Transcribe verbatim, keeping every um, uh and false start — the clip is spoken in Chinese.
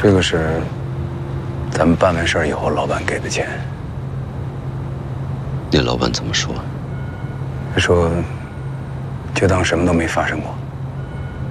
这个是咱们办完事儿以后老板给的钱。 那老板怎么说？ 他说，就当什么都没发生过。